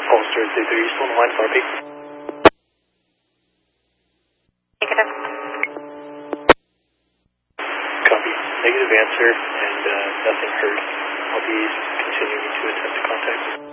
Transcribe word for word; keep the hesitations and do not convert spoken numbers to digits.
Holster three three, still on the line for R P. Negative. Copy. Negative answer, and uh, nothing heard. I'll be continuing to attempt to contact.